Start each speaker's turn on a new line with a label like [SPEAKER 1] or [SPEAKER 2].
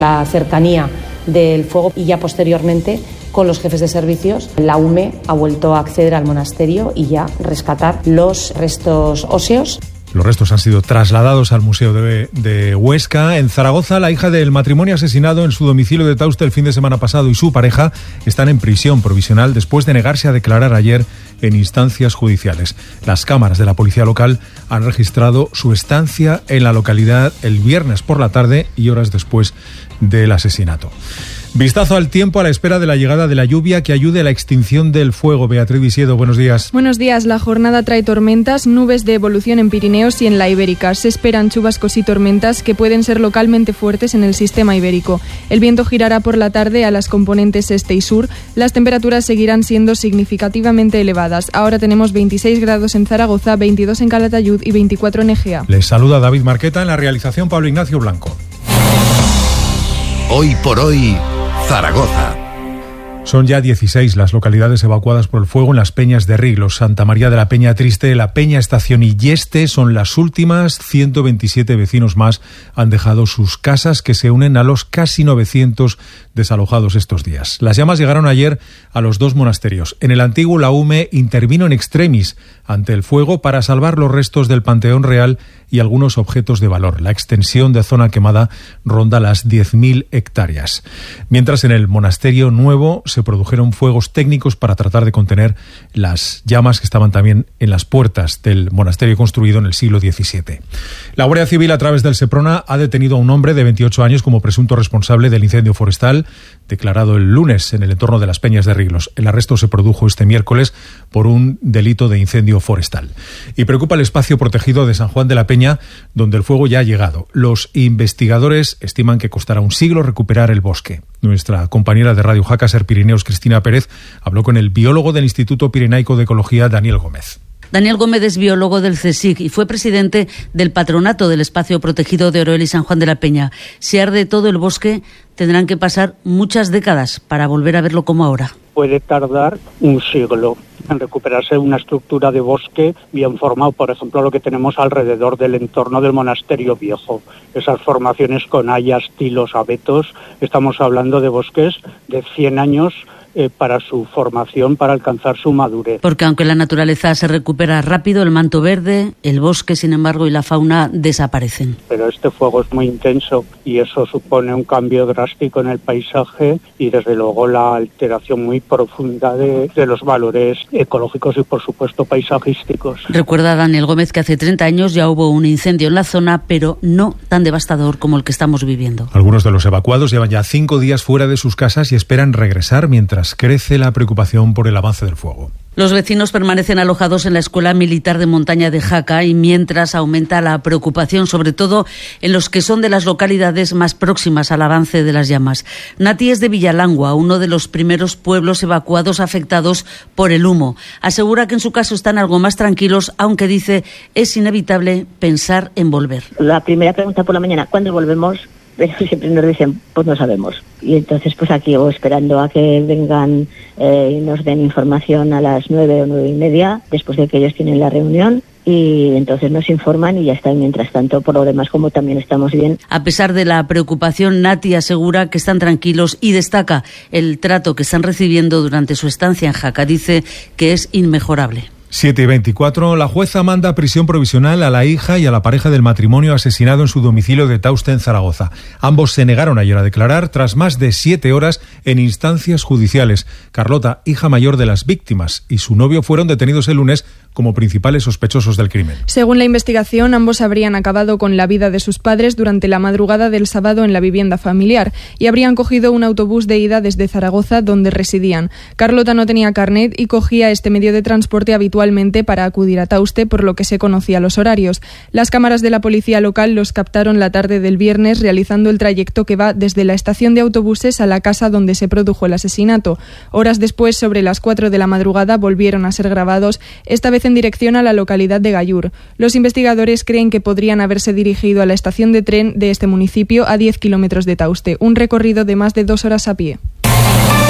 [SPEAKER 1] La cercanía del fuego y ya posteriormente con los jefes de servicios, la UME ha vuelto a acceder al monasterio y ya rescatar los restos óseos.
[SPEAKER 2] Los restos han sido trasladados al Museo de Huesca. En Zaragoza, la hija del matrimonio asesinado en su domicilio de Tauste el fin de semana pasado y su pareja están en prisión provisional después de negarse a declarar ayer en instancias judiciales. Las cámaras de la policía local han registrado su estancia en la localidad el viernes por la tarde y horas después del asesinato. Vistazo al tiempo a la espera de la llegada de la lluvia que ayude a la extinción del fuego. Beatriz Visiedo, buenos días.
[SPEAKER 3] Buenos días. La jornada trae tormentas, nubes de evolución en Pirineos y en la Ibérica. Se esperan chubascos y tormentas que pueden ser localmente fuertes en el sistema ibérico. El viento girará por la tarde a las componentes este y sur. Las temperaturas seguirán siendo significativamente elevadas. Ahora tenemos 26 grados en Zaragoza, 22 en Calatayud y 24 en Egea.
[SPEAKER 2] Les saluda David Marqueta, en la realización Pablo Ignacio Blanco.
[SPEAKER 4] Hoy por hoy, Zaragoza.
[SPEAKER 2] Son ya 16 las localidades evacuadas por el fuego en las peñas de Riglos, Santa María de la Peña Triste, la Peña Estación y Yeste son las últimas. 127 vecinos más han dejado sus casas, que se unen a los casi 900 desalojados estos días. Las llamas llegaron ayer a los dos monasterios. En el antiguo, la UME intervino en extremis ante el fuego para salvar los restos del Panteón Real y algunos objetos de valor. La extensión de zona quemada ronda las 10.000 hectáreas. Mientras en el monasterio nuevo se produjeron fuegos técnicos para tratar de contener las llamas que estaban también en las puertas del monasterio construido en el siglo XVII. La Guardia Civil, a través del Seprona, ha detenido a un hombre de 28 años como presunto responsable del incendio forestal declarado el lunes en el entorno de las Peñas de Riglos. El arresto se produjo este miércoles por un delito de incendio forestal. Y preocupa el espacio protegido de San Juan de la Peña, donde el fuego ya ha llegado. Los investigadores estiman que costará un siglo recuperar el bosque. Nuestra compañera de Radio Jaca Ser Pirineos, Cristina Pérez, habló con el biólogo del Instituto Pirenaico de Ecología, Daniel Gómez.
[SPEAKER 5] Daniel Gómez es biólogo del CSIC y fue presidente del patronato del espacio protegido de Oroel y San Juan de la Peña. Si arde todo el bosque, tendrán que pasar muchas décadas para volver a verlo como ahora.
[SPEAKER 6] Puede tardar un siglo en recuperarse una estructura de bosque bien formado, por ejemplo, lo que tenemos alrededor del entorno del monasterio viejo. Esas formaciones con hayas, tilos, abetos, estamos hablando de bosques de 100 años para su formación, para alcanzar su madurez.
[SPEAKER 5] Porque aunque la naturaleza se recupera rápido, el manto verde, el bosque, sin embargo, y la fauna desaparecen.
[SPEAKER 6] Pero este fuego es muy intenso y eso supone un cambio drástico en el paisaje y desde luego la alteración muy profunda de los valores ecológicos y por supuesto paisajísticos.
[SPEAKER 5] Recuerda Daniel Gómez que hace 30 años ya hubo un incendio en la zona, pero no tan devastador como el que estamos viviendo.
[SPEAKER 2] Algunos de los evacuados llevan ya 5 días fuera de sus casas y esperan regresar mientras crece la preocupación por el avance del fuego.
[SPEAKER 5] Los vecinos permanecen alojados en la Escuela Militar de Montaña de Jaca y mientras aumenta la preocupación, sobre todo en los que son de las localidades más próximas al avance de las llamas. Nati es de Villalangua, uno de los primeros pueblos evacuados afectados por el humo. Asegura que en su caso están algo más tranquilos, aunque dice es inevitable pensar en volver.
[SPEAKER 7] La primera pregunta por la mañana, ¿cuándo volvemos? Pero siempre nos dicen, pues no sabemos. Y entonces pues aquí o esperando a que vengan y nos den información a las 9 o 9:30, después de que ellos tienen la reunión, y entonces nos informan y ya está. Mientras tanto, por lo demás, como también estamos bien.
[SPEAKER 5] A pesar de la preocupación, Nati asegura que están tranquilos y destaca el trato que están recibiendo durante su estancia en Jaca. Dice que es inmejorable.
[SPEAKER 2] 7:24, la jueza manda prisión provisional a la hija y a la pareja del matrimonio asesinado en su domicilio de Tauste, en Zaragoza. Ambos se negaron ayer a declarar tras más de 7 horas en instancias judiciales. Carlota, hija mayor de las víctimas, y su novio fueron detenidos el lunes como principales sospechosos del crimen.
[SPEAKER 3] Según la investigación, ambos habrían acabado con la vida de sus padres durante la madrugada del sábado en la vivienda familiar y habrían cogido un autobús de ida desde Zaragoza, donde residían. Carlota no tenía carnet y cogía este medio de transporte habitualmente para acudir a Tauste, por lo que se conocía los horarios. Las cámaras de la policía local los captaron la tarde del viernes realizando el trayecto que va desde la estación de autobuses a la casa donde se produjo el asesinato. Horas después, sobre las 4 de la madrugada, volvieron a ser grabados, esta vez en dirección a la localidad de Gallur. Los investigadores creen que podrían haberse dirigido a la estación de tren de este municipio a 10 kilómetros de Tauste, un recorrido de más de 2 horas a pie.